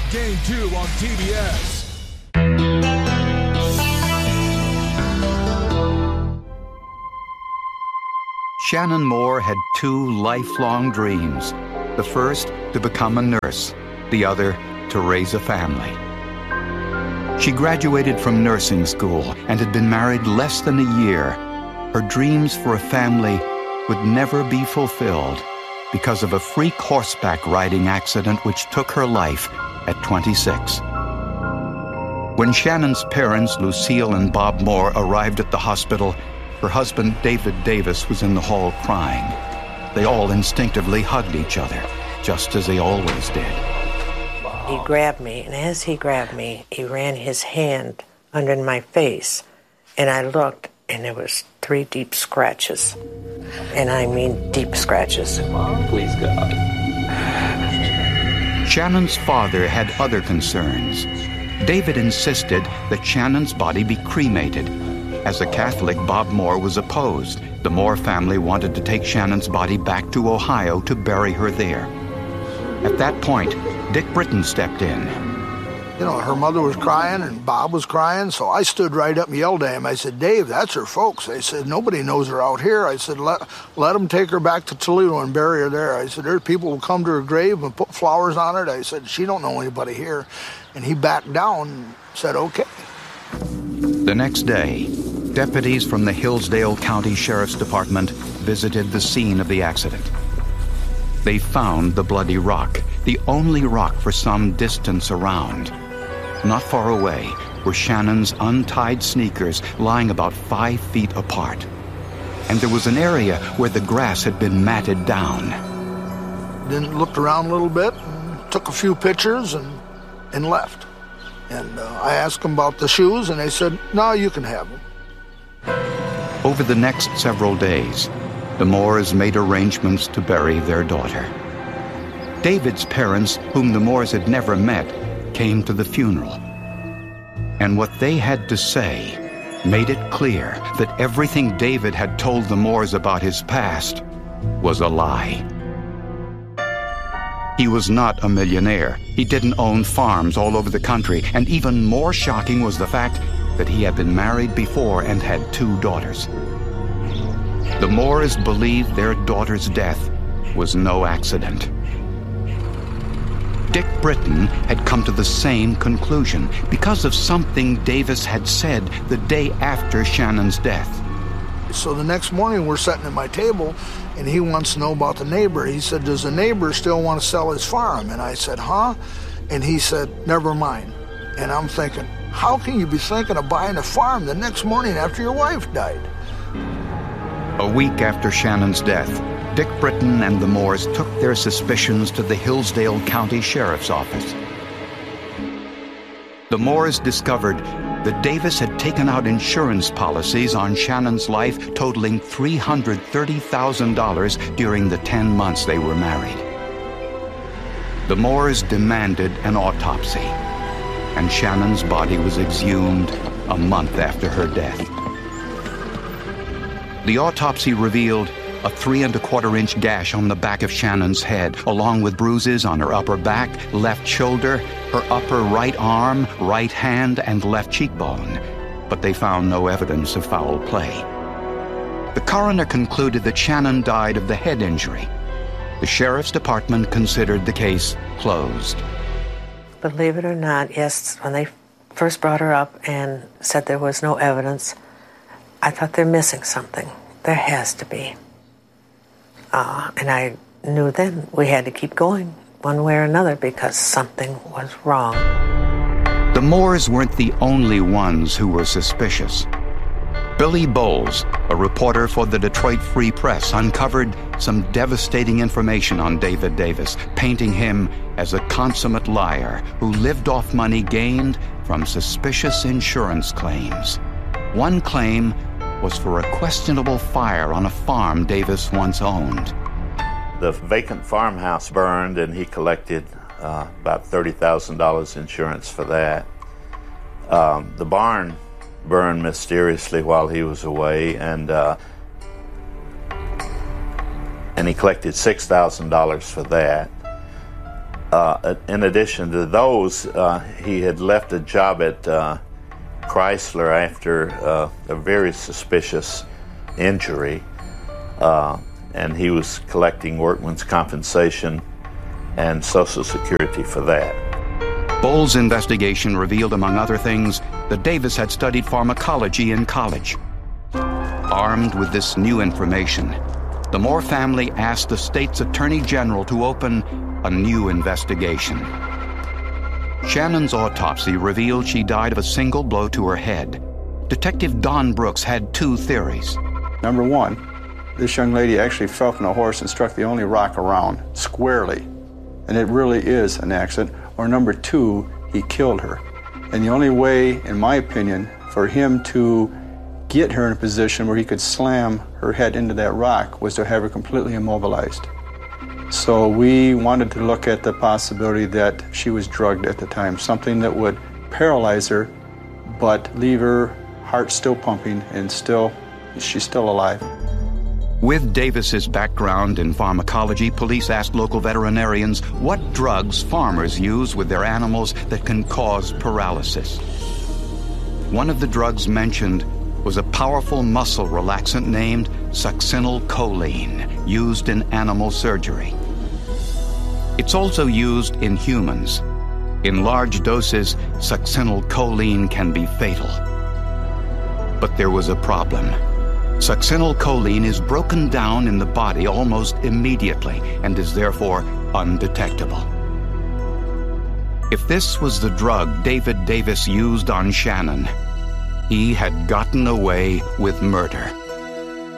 Game 2 on TBS. Shannon Moore had two lifelong dreams. The first, to become a nurse. The other, to raise a family. She graduated from nursing school and had been married less than a year. Her dreams for a family would never be fulfilled because of a freak horseback riding accident which took her life at 26. When Shannon's parents, Lucille and Bob Moore, arrived at the hospital, her husband, David Davis, was in the hall crying. They all instinctively hugged each other, just as they always did. He grabbed me, and as he grabbed me, he ran his hand under my face, and I looked, and there was 3 deep scratches. And I mean deep scratches. Mom, please, God. Shannon's father had other concerns. David insisted that Shannon's body be cremated. As a Catholic, Bob Moore was opposed. The Moore family wanted to take Shannon's body back to Ohio to bury her there. At that point, Dick Britton stepped in. You know, her mother was crying and Bob was crying, so I stood right up and yelled at him. I said, Dave, that's her folks. I said, nobody knows her out here. I said, let them take her back to Toledo and bury her there. I said, there's people who come to her grave and put flowers on it. I said, she don't know anybody here. And he backed down and said, okay. The next day, deputies from the Hillsdale County Sheriff's Department visited the scene of the accident. They found the bloody rock, the only rock for some distance around. Not far away were Shannon's untied sneakers lying about 5 feet apart. And there was an area where the grass had been matted down. Then looked around a little bit, and took a few pictures and left. And I asked them about the shoes, and they said, no, you can have them. Over the next several days, the Moores made arrangements to bury their daughter. David's parents, whom the Moores had never met, came to the funeral. And what they had to say made it clear that everything David had told the Moores about his past was a lie. He was not a millionaire. He didn't own farms all over the country. And even more shocking was the fact that he had been married before and had 2 daughters. The Moores believed their daughter's death was no accident. Dick Britton had come to the same conclusion because of something Davis had said the day after Shannon's death. So the next morning we're sitting at my table and he wants to know about the neighbor. He said, does the neighbor still want to sell his farm? And I said, huh? And he said, never mind. And I'm thinking, how can you be thinking of buying a farm the next morning after your wife died? A week after Shannon's death, Dick Britton and the Moores took their suspicions to the Hillsdale County Sheriff's Office. The Moores discovered that Davis had taken out insurance policies on Shannon's life totaling $330,000 during the 10 months they were married. The Moores demanded an autopsy, and Shannon's body was exhumed a month after her death. The autopsy revealed a 3¼ inch gash on the back of Shannon's head, along with bruises on her upper back, left shoulder, her upper right arm, right hand, and left cheekbone. But they found no evidence of foul play. The coroner concluded that Shannon died of the head injury. The sheriff's department considered the case closed. Believe it or not, yes, when they first brought her up and said there was no evidence, I thought they're missing something. There has to be. And I knew then we had to keep going one way or another because something was wrong. The Moores weren't the only ones who were suspicious. Billy Bowles, a reporter for the Detroit Free Press, uncovered some devastating information on David Davis, painting him as a consummate liar who lived off money gained from suspicious insurance claims. One claim was for a questionable fire on a farm Davis once owned. The vacant farmhouse burned, and he collected about $30,000 insurance for that. The barn burned mysteriously while he was away, and he collected $6,000 for that. In addition to those, he had left a job at Chrysler after a very suspicious injury, and he was collecting workman's compensation and Social Security for that. Bull's investigation revealed, among other things, that Davis had studied pharmacology in college. Armed with this new information, the Moore family asked the state's attorney general to open a new investigation. Shannon's autopsy revealed she died of a single blow to her head. Detective Don Brooks had two theories. Number one, this young lady actually fell from a horse and struck the only rock around, squarely, and it really is an accident. Or number two, he killed her. And the only way, in my opinion, for him to get her in a position where he could slam her head into that rock was to have her completely immobilized. So we wanted to look at the possibility that she was drugged at the time, something that would paralyze her, but leave her heart still pumping and she's still alive. With Davis's background in pharmacology, police asked local veterinarians what drugs farmers use with their animals that can cause paralysis. One of the drugs mentioned was a powerful muscle relaxant named succinylcholine, used in animal surgery. It's also used in humans. In large doses, succinylcholine can be fatal. But there was a problem. Succinylcholine is broken down in the body almost immediately and is therefore undetectable. If this was the drug David Davis used on Shannon, he had gotten away with murder.